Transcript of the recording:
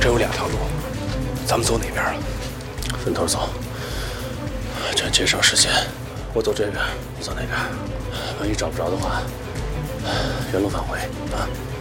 这有2条路，咱们走哪边啊？ 分头走，这样节省时间。我走这边，你走那边。万一找不着的话，原路返回啊。